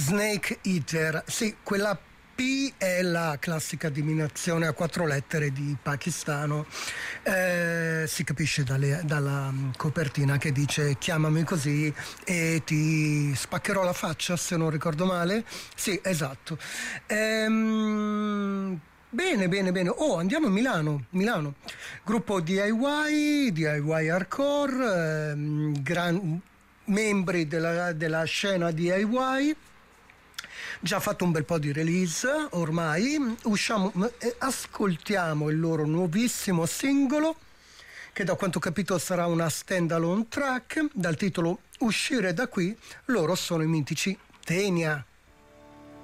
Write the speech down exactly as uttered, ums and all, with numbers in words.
Snake Eater, sì, quella P è la classica diminuzione a quattro lettere di pakistano, eh, si capisce dalle, dalla copertina che dice chiamami così e ti spaccherò la faccia, se non ricordo male. Sì, esatto. Ehm, Bene, bene, bene. Oh, andiamo a Milano. Milano. Gruppo D I Y, D I Y Hardcore, ehm, gran- membri della, della scena D I Y. Già fatto un bel po' di release ormai. Usciamo, eh, ascoltiamo il loro nuovissimo singolo, che da quanto ho capito sarà una stand-alone track, dal titolo Uscire da qui. Loro sono i mitici Tenia.